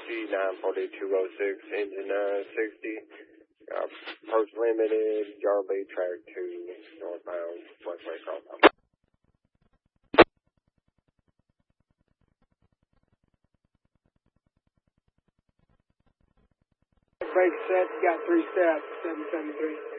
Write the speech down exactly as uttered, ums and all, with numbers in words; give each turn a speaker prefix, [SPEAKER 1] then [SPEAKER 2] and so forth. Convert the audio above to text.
[SPEAKER 1] Taxi, nine forty-two oh six, engine uh, sixty. Uh, Post Limited, Yardley, track two, northbound, Westway Crossbound.
[SPEAKER 2] Brake set, got three steps, seven seven three.